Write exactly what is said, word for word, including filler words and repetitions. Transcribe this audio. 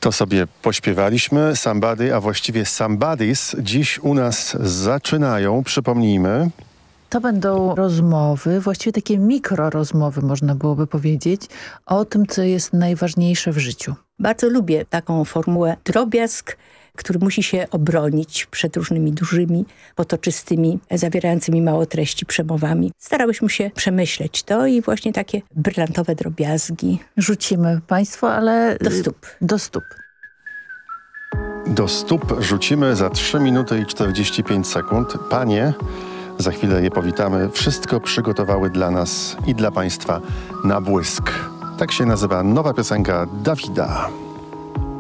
To sobie pośpiewaliśmy. Somebody, a właściwie somebodies dziś u nas zaczynają. Przypomnijmy. To będą rozmowy, właściwie takie mikrorozmowy można byłoby powiedzieć, o tym, co jest najważniejsze w życiu. Bardzo lubię taką formułę drobiazg, który musi się obronić przed różnymi dużymi, potoczystymi, zawierającymi mało treści przemowami. Starałyśmy się przemyśleć to i właśnie takie brylantowe drobiazgi. Rzucimy państwo, ale... Do stóp. Do stóp. Do stóp rzucimy za trzy minuty i czterdzieści pięć sekund. Panie, za chwilę je powitamy. Wszystko przygotowały dla nas i dla państwa na błysk. Tak się nazywa nowa piosenka Dawida.